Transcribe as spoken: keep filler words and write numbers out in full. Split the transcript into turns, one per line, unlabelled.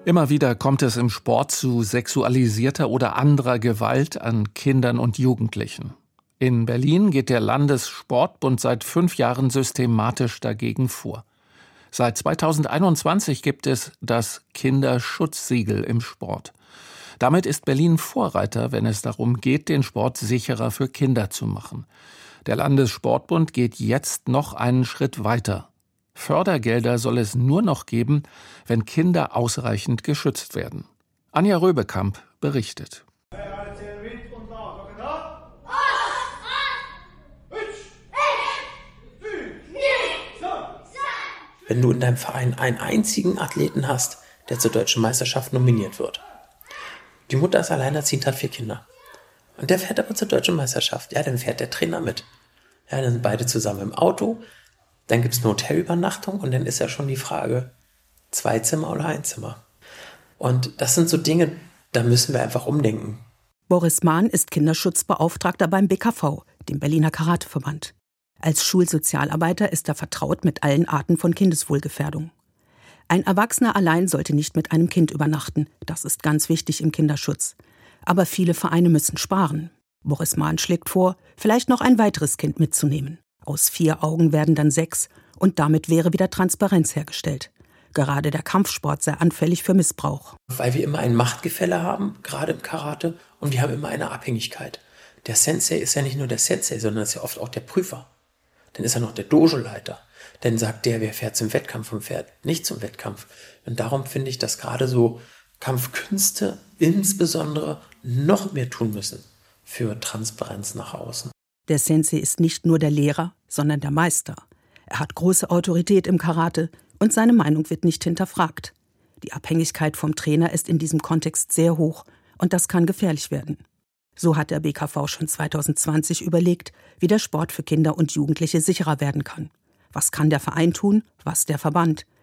Immer wieder kommt es im Sport zu sexualisierter oder anderer Gewalt an Kindern und Jugendlichen. In Berlin geht der Landessportbund seit fünf Jahren systematisch dagegen vor. Seit zweitausendeinundzwanzig gibt es das Kinderschutzsiegel im Sport. Damit ist Berlin Vorreiter, wenn es darum geht, den Sport sicherer für Kinder zu machen. Der Landessportbund geht jetzt noch einen Schritt weiter. Fördergelder soll es nur noch geben, wenn Kinder ausreichend geschützt werden. Anja Röbekamp berichtet.
Wenn du in deinem Verein einen einzigen Athleten hast, der zur deutschen Meisterschaft nominiert wird. Die Mutter ist alleinerziehend, hat vier Kinder. Und der fährt aber zur deutschen Meisterschaft. Ja, dann fährt der Trainer mit. Ja, dann sind beide zusammen im Auto. Dann gibt es eine Hotelübernachtung und dann ist ja schon die Frage, zwei Zimmer oder ein Zimmer. Und das sind so Dinge, da müssen wir einfach umdenken.
Boris Mahn ist Kinderschutzbeauftragter beim B K V, dem Berliner Karateverband. Als Schulsozialarbeiter ist er vertraut mit allen Arten von Kindeswohlgefährdung. Ein Erwachsener allein sollte nicht mit einem Kind übernachten. Das ist ganz wichtig im Kinderschutz. Aber viele Vereine müssen sparen. Boris Mahn schlägt vor, vielleicht noch ein weiteres Kind mitzunehmen. Aus vier Augen werden dann sechs und damit wäre wieder Transparenz hergestellt. Gerade der Kampfsport sei anfällig für Missbrauch.
Weil wir immer ein Machtgefälle haben, gerade im Karate, und wir haben immer eine Abhängigkeit. Der Sensei ist ja nicht nur der Sensei, sondern ist ja oft auch der Prüfer. Dann ist er noch der Dojo-Leiter. Dann sagt der, wer fährt zum Wettkampf und fährt nicht zum Wettkampf. Und darum finde ich, dass gerade so Kampfkünste insbesondere noch mehr tun müssen für Transparenz nach außen.
Der Sensei ist nicht nur der Lehrer, sondern der Meister. Er hat große Autorität im Karate und seine Meinung wird nicht hinterfragt. Die Abhängigkeit vom Trainer ist in diesem Kontext sehr hoch und das kann gefährlich werden. So hat der B K V schon zweitausendzwanzig überlegt, wie der Sport für Kinder und Jugendliche sicherer werden kann. Was kann der Verein tun, was der Verband?